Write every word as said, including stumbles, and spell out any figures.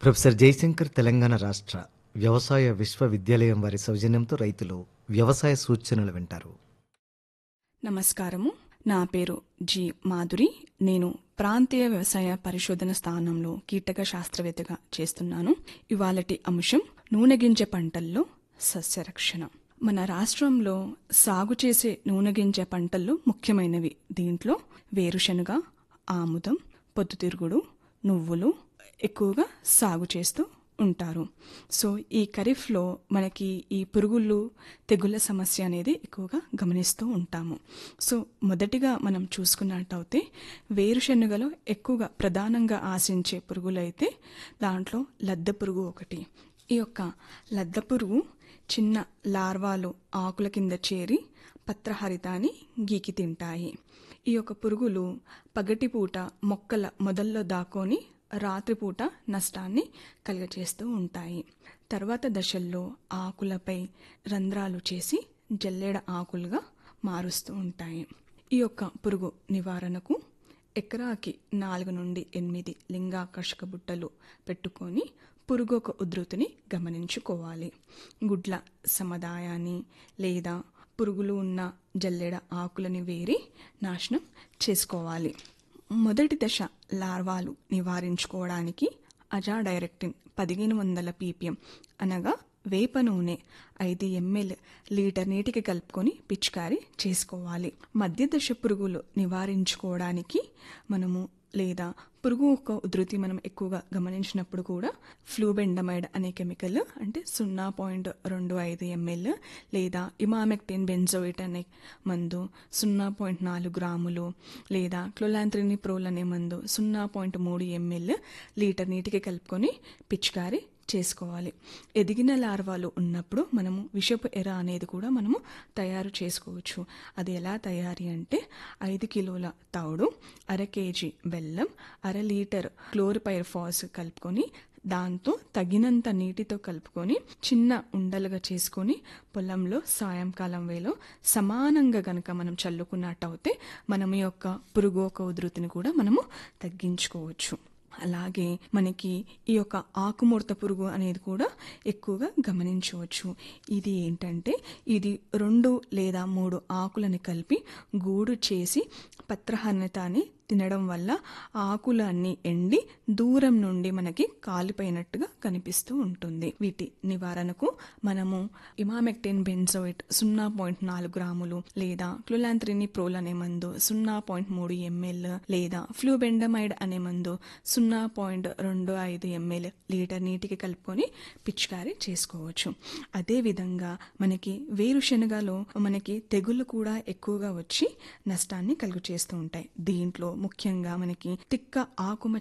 Professor Jayashankar Telangana రాష్ట్ర వ్యవసాయ విశ్వవిద్యాలయం వారి సౌజన్యంతో రైతులు వ్యవసాయ సూచనలు వింటారు. నమస్కారము. నా పేరు జి మాధురి. నేను ప్రాంతీయ వ్యవసాయ పరిశోధన స్థానంలో కీటక శాస్త్రవేత్తగా చేస్తున్నాను. ఇవాళటి అంశం నూనె గింజ పంటల్లో సస్యరక్షణ. మన రాష్ట్రంలో సాగు చేసే నూనె గింజ పంటల్లో ముఖ్యమైనవి. దీంట్లో వేరుశనగ, ఆముదం, పొద్దుతిరుగుడు, నువ్వులు ఎక్కువగా సాగు చేస్తూ ఉంటారు. సో ఈ ఖరీఫ్లో మనకి ఈ పురుగులు తెగుళ్ళ సమస్య అనేది ఎక్కువగా గమనిస్తూ ఉంటాము. సో మొదటిగా మనం చూసుకున్నట్టయితే వేరుశెనగలో ఎక్కువగా ప్రధానంగా ఆశించే పురుగులైతే దాంట్లో లద్దె పురుగు ఒకటి. ఈ యొక్క లద్దె పురుగు చిన్న లార్వాలు ఆకుల కింద చేరి పత్రహరితాన్ని గీకి తింటాయి. ఈ యొక్క పురుగులు పగటిపూట మొక్కల మొదల్లో దాక్కొని రాత్రిపూట నష్టాన్ని కలుగచేస్తూ ఉంటాయి. తర్వాత దశల్లో ఆకులపై రంధ్రాలు చేసి జల్లేడ ఆకులుగా మారుస్తూ ఉంటాయి. ఈ యొక్క పురుగు నివారణకు ఎకరాకి నాలుగు నుండి ఎనిమిది లింగాకర్షక బుట్టలు పెట్టుకొని పురుగు ఒక ఉధృతిని గమనించుకోవాలి. గుడ్ల సముదాయాన్ని లేదా పురుగులు ఉన్న జల్లేడ ఆకులని వేరి నాశనం చేసుకోవాలి. మొదటి దశ లార్వాలు నివారించుకోవడానికి అజాడైరెక్టిన్ పదిహేను వందల పీపీఎం అనగా వేప నూనె ఐదు ఎంఎల్ లీటర్ నీటికి కలుపుకొని పిచికారీ చేసుకోవాలి. మధ్య దశ పురుగులు నివారించుకోవడానికి మనము లేదా పురుగు యొక్క ఉధృతి మనం ఎక్కువగా గమనించినప్పుడు కూడా ఫ్లూబెండమైడ్ అనే కెమికల్ అంటే సున్నా పాయింట్ రెండు ఐదు ఎంఎల్ లేదా ఇమామెక్టిన్ బెంజోయిట్ అనే మందు సున్నా పాయింట్ నాలుగు గ్రాములు లేదా క్లోలాంత్రినిప్రోల్ అనే మందు సున్నా పాయింట్ మూడు ఎంఎల్ లీటర్ నీటికి కలుపుకొని పిచికారీ చేసుకోవాలి. ఎదిగిన లార్వాలు ఉన్నప్పుడు మనము విషపు ఎర అనేది కూడా మనము తయారు చేసుకోవచ్చు. అది ఎలా తయారీ అంటే ఐదు కిలోల తౌడు, అర కేజీ బెల్లం, అర లీటర్ క్లోరిపైర్ఫాస్ కలుపుకొని దాంతో తగినంత నీటితో కలుపుకొని చిన్న ఉండలుగా చేసుకొని పొలంలో సాయంకాలం వేళ సమానంగా గనక మనం చల్లుకున్నట్టయితే మనం ఈ యొక్క పురుగు ఒక ఉధృతిని కూడా మనము తగ్గించుకోవచ్చు. అలాగే మనకి ఈ యొక్క ఆకుముడత పురుగు అనేది కూడా ఎక్కువగా గమనించవచ్చు. ఇది ఏంటంటే ఇది రెండు లేదా మూడు ఆకులని కలిపి గూడు చేసి పత్రహరితాన్ని తినడం వల్ల ఆకులు అన్నీ ఎండి దూరం నుండి మనకి కాలిపోయినట్టుగా కనిపిస్తూ ఉంటుంది. వీటి నివారణకు మనము ఇమామెక్టిన్ బెంజోయిట్ సున్నా పాయింట్ నాలుగు గ్రాములు లేదా క్లోలాంత్రినిప్రోల్ అనే మందు సున్నా పాయింట్ మూడు ఎంఎల్ లేదా ఫ్లూబెండమైడ్ అనే మందు సున్నా పాయింట్ రెండు ఐదు ఎంఎల్ లీటర్ నీటికి కలుపుకొని పిచికారీ చేసుకోవచ్చు. అదేవిధంగా మనకి వేరుశెనగలో మనకి తెగుళ్ళు కూడా ఎక్కువగా వచ్చి నష్టాన్ని కలుగు చేస్తూ ఉంటాయి. దీంట్లో ముఖ్యంగా మనకి తిక్క ఆకుమ